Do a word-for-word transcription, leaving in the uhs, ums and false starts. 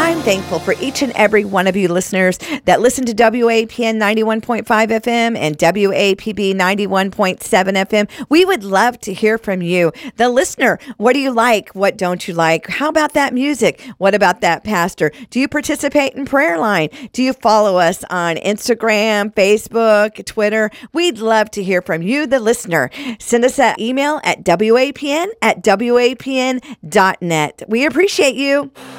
I'm thankful for each and every one of you listeners that listen to W A P N ninety-one point five F M and W A P B ninety-one point seven F M. We would love to hear from you, the listener. What do you like? What don't you like? How about that music? What about that pastor? Do you participate in Prayer Line? Do you follow us on Instagram, Facebook, Twitter? We'd love to hear from you, the listener. Send us an email at W A P N at W A P N dot net. We appreciate you.